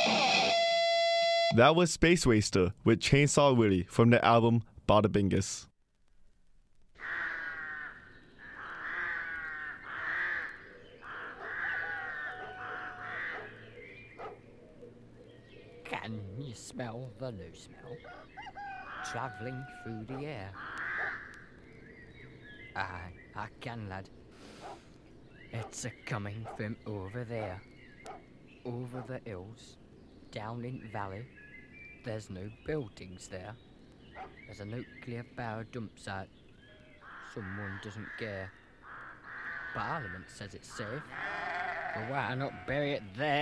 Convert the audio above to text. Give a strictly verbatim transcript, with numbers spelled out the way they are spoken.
That was Space Waster with Chainsaw Willie from the album Bada Bingus. Can you smell the new smell travelling through the air? Aye, I can, lad. It's a coming from over there, over the hills, down in the valley. There's no buildings there. There's a nuclear power dump site. Someone doesn't care. Parliament says it's safe. But why not bury it there?